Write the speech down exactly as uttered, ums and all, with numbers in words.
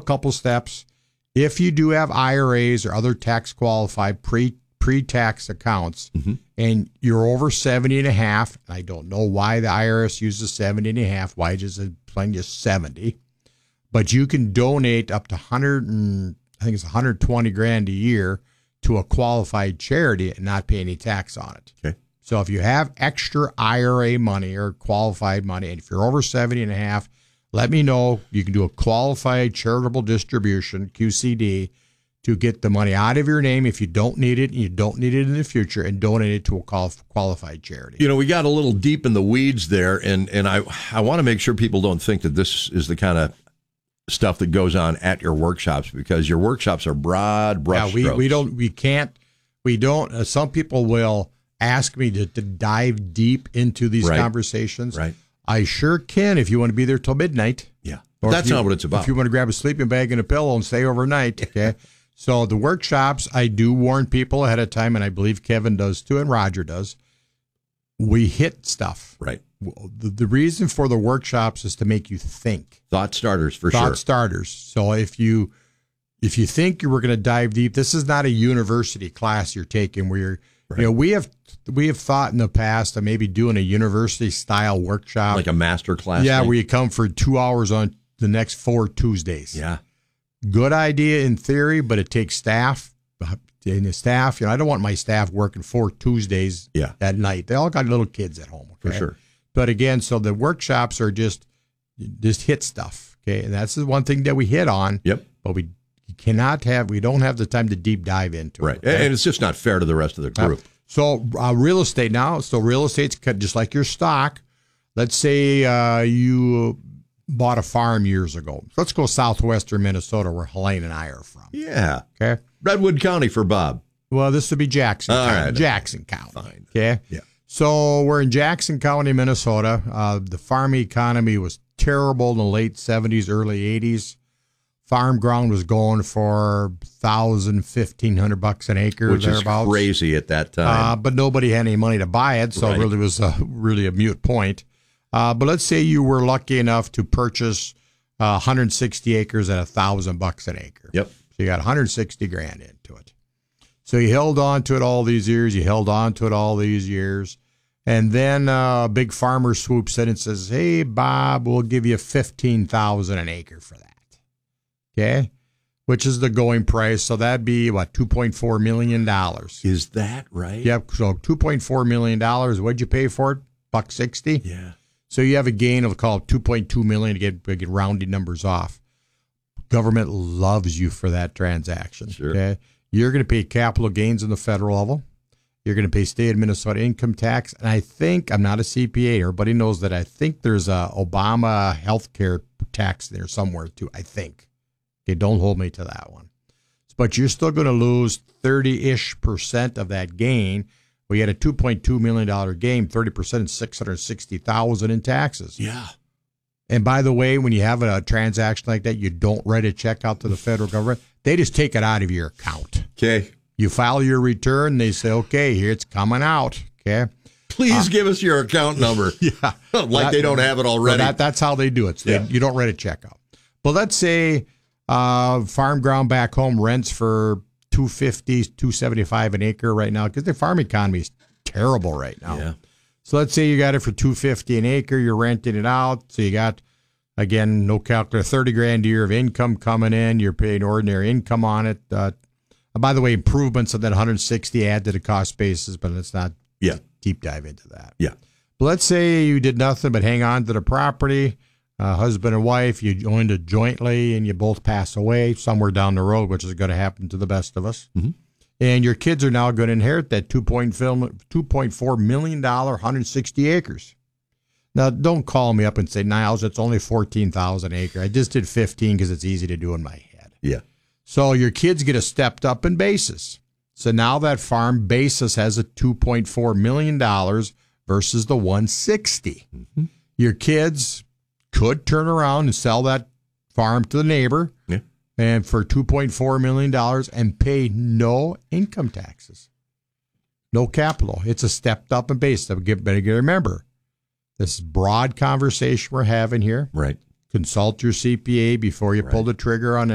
couple steps. If you do have I R As or other tax qualified pre pre-tax accounts, mm-hmm. and you're over seventy and a half, and I don't know why the I R S uses seventy and a half, why does it plan just seventy? But you can donate up to one hundred and I think it's one hundred twenty grand a year to a qualified charity and not pay any tax on it. Okay. So if you have extra I R A money or qualified money, and if you're over seventy and a half, let me know. You can do a qualified charitable distribution, Q C D, to get the money out of your name if you don't need it and you don't need it in the future, and donate it to a qualified charity. You know, we got a little deep in the weeds there, and, and I I want to make sure people don't think that this is the kind of stuff that goes on at your workshops, because your workshops are broad brush Yeah, we, strokes. we don't, we can't, we don't, uh, some people will ask me to, to dive deep into these right. conversations. Right. I sure can if you want to be there till midnight. Yeah. Or That's you, not what it's about. If you want to grab a sleeping bag and a pillow and stay overnight, okay? So the workshops, I do warn people ahead of time, and I believe Kevin does too, and Roger does. We hit stuff. Right. The, the reason for the workshops is to make you think. Thought starters, for Thought sure. Thought starters. So if you if you think you were going to dive deep, this is not a university class you're taking where you're, right. you know, we have we have thought in the past of maybe doing a university style workshop, like a master class. Yeah, thing? where you come for two hours on the next four Tuesdays. Yeah. Good idea in theory, but it takes staff. And the staff, you know, I don't want my staff working four Tuesdays yeah. at night. They all got little kids at home. Okay? For sure. But again, so the workshops are just just hit stuff. Okay. And that's the one thing that we hit on. Yep. But we cannot have, we don't have the time to deep dive into right. it. Right. And it's just not fair to the rest of the group. Uh, so uh, real estate now, so real estate's just like your stock. Let's say uh, you bought a farm years ago. Let's go southwestern Minnesota, where Helene and I are from. Yeah. Okay. Redwood County for Bob. Well, this would be Jackson All County. right. Jackson County. Fine. Okay. Yeah. So we're in Jackson County, Minnesota. Uh, the farm economy was terrible in the late seventies, early eighties. Farm ground was going for thousand, fifteen hundred bucks an acre, which thereabouts. is crazy at that time. Uh, but nobody had any money to buy it, so Right. it really was a, really a moot point. Uh, but let's say you were lucky enough to purchase uh, one hundred sixty acres at a thousand bucks an acre. Yep. So you got one hundred sixty grand into it. So you held on to it all these years. You held on to it all these years. And then uh, a big farmer swoops in and says, hey, Bob, we'll give you fifteen thousand dollars an acre for that. Okay? Which is the going price. So that'd be, what, two point four million dollars. Is that right? Yep. So two point four million dollars. What'd you pay for it? Buck sixty? Yeah. So you have a gain of, call it two point two million dollars to get, get rounding numbers off. Government loves you for that transaction. Sure. Okay? You're going to pay capital gains on the federal level. You're going to pay state of Minnesota income tax. And I think, I'm not a C P A, everybody knows that I think there's a Obama health care tax there somewhere too, I think. Okay, don't hold me to that one. But you're still going to lose thirty-ish percent of that gain. We had a two point two million dollars gain, thirty percent is six hundred sixty thousand dollars in taxes. Yeah. And by the way, when you have a transaction like that, you don't write a check out to the federal government. They just take it out of your account. Okay. You file your return, they say, okay, here it's coming out. Okay. Please uh, give us your account number. Yeah. like that, they don't have it already. That, that's how they do it. So yeah. they, you don't write a check out. But let's say uh, farm ground back home rents for two fifty, two seventy-five an acre right now, because the farm economy is terrible right now. Yeah. So let's say you got it for two fifty an acre, you're renting it out. So you got, again, no calculator, thirty grand a year of income coming in. You're paying ordinary income on it. Uh, by the way, improvements of that one hundred sixty add to the cost basis, but let's not yeah. deep dive into that. Yeah. But let's say you did nothing but hang on to the property, uh, husband and wife, you owned it jointly, and you both pass away somewhere down the road, which is going to happen to the best of us. Mm-hmm. And your kids are now going to inherit that two point four million dollars, one hundred sixty acres. Now, don't call me up and say, Niles, it's only fourteen thousand acre. I just did fifteen because it's easy to do in my head. Yeah. So your kids get a stepped up in basis. So now that farm basis has a two point four million dollars versus the one hundred sixty. Mm-hmm. Your kids could turn around and sell that farm to the neighbor. Yeah. And for two point four million dollars and pay no income taxes, no capital. It's a stepped up in base. But remember, this broad conversation we're having here. Right. Consult your C P A before you right. pull the trigger on